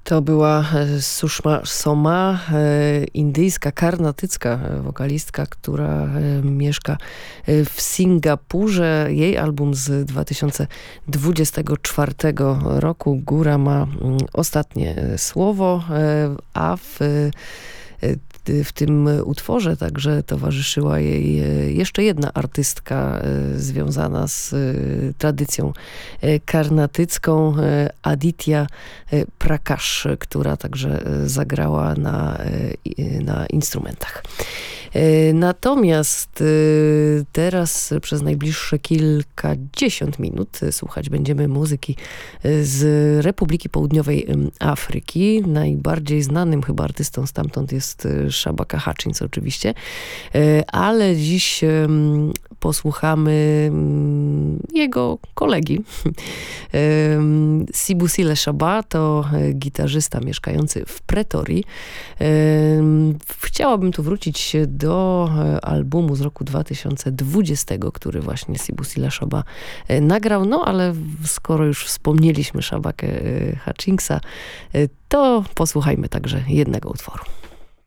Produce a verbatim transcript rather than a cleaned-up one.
To była Sushma Soma, indyjska, karnatycka wokalistka, która mieszka w Singapurze. Jej album z dwa tysiące dwudziestego czwartego roku, Góra, ma ostatnie słowo, a w W tym utworze także towarzyszyła jej jeszcze jedna artystka związana z tradycją karnatycką, Aditya Prakash, która także zagrała na, na instrumentach. Natomiast teraz przez najbliższe kilkadziesiąt minut słuchać będziemy muzyki z Republiki Południowej Afryki. Najbardziej znanym chyba artystą stamtąd jest Shabaka Hutchins oczywiście, ale dziś posłuchamy jego kolegi. Sibusile Shaba to gitarzysta mieszkający w Pretorii. Chciałabym tu wrócić do albumu z roku dwa tysiące dwudziestego, który właśnie Sibusile Shaba nagrał, no ale skoro już wspomnieliśmy Shabakę Hutchinsa, to posłuchajmy także jednego utworu.